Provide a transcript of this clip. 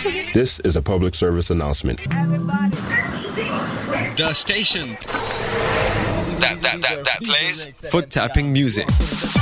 This is a public service announcement. The station that plays foot tapping music.